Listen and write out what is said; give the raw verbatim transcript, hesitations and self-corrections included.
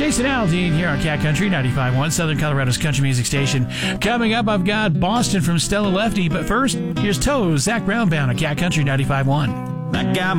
Jason Aldean here on Cat Country ninety-five point one, Southern Colorado's country music station. Coming up, I've got Boston from Stella Lefty, but first, here's Toes, Zach Brown Band on Cat Country ninety-five point one. That guy